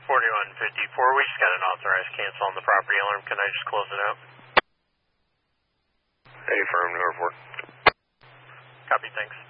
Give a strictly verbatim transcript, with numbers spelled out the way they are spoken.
forty-one fifty-four, we just got an authorized cancel on the property alarm. Can I just close it out? Hey, firm, Norfolk. Copy, thanks.